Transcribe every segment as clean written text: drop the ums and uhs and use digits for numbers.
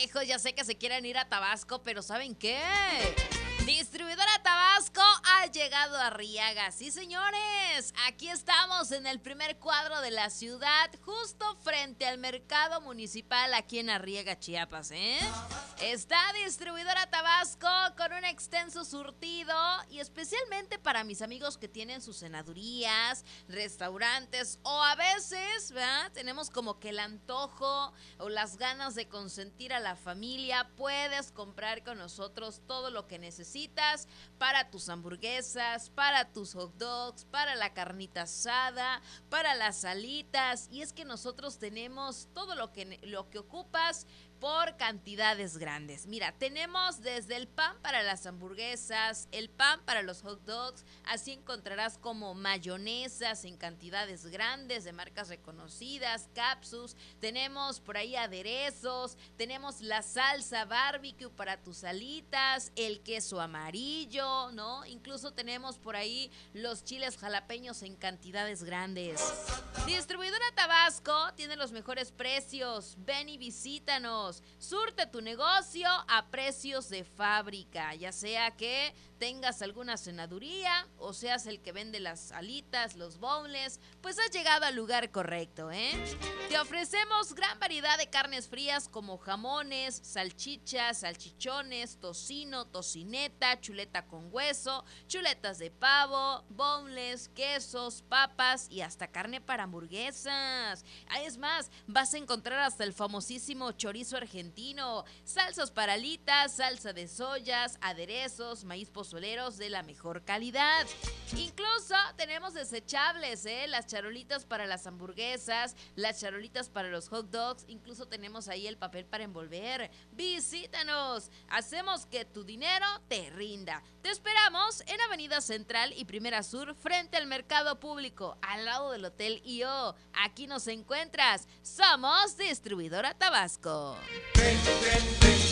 hijos, ya sé que se quieren ir a Tabasco, pero ¿saben qué? Distribuidora Tabasco ha llegado a Arriaga. Sí, señores, aquí estamos en el primer cuadro de la ciudad, justo frente al mercado municipal aquí en Arriaga, Chiapas, ¿eh? Está Distribuidora Tabasco con un extenso surtido y especialmente para mis amigos que tienen sus cenadurías, restaurantes o a veces, ¿verdad? Tenemos como que el antojo o las ganas de consentir a la familia. Puedes comprar con nosotros todo lo que necesitas para tus hamburguesas, para tus hot dogs, para la carnita asada, para las alitas. Y es que nosotros tenemos todo lo que ocupas por cantidades grandes. Mira, tenemos desde el pan para las hamburguesas, el pan para los hot dogs, así encontrarás como mayonesas en cantidades grandes de marcas reconocidas, capsus, tenemos por ahí aderezos, tenemos la salsa barbecue para tus alitas, el queso amarillo, ¿no? Incluso tenemos por ahí los chiles jalapeños en cantidades grandes. Distribuidora Tabasco tiene los mejores precios. Ven y visítanos. Surte tu negocio a precios de fábrica, ya sea que tengas alguna cenaduría o seas el que vende las alitas, los boneless, pues has llegado al lugar correcto, ¿eh? Te ofrecemos gran variedad de carnes frías como jamones, salchichas, salchichones, tocino, tocineta, chuleta con hueso, chuletas de pavo, boneless, quesos, papas y hasta carne para hamburguesas. Es más, vas a encontrar hasta el famosísimo chorizo argentino, salsas para alitas, salsa de soyas, aderezos, maíz pozoleros de la mejor calidad. Incluso tenemos desechables, las charolitas para las hamburguesas, las charolitas para los hot dogs, incluso tenemos ahí el papel para envolver. Visítanos, hacemos que tu dinero te rinda. Te esperamos en Avenida Central y Primera Sur, frente al Mercado Público, al lado del Hotel IO. Aquí nos encuentras. Somos Distribuidora Tabasco. Ven, ven,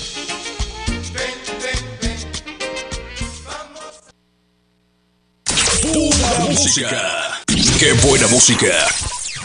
ven. Ven, ven, ven. Vamos. Pura música. Qué buena música.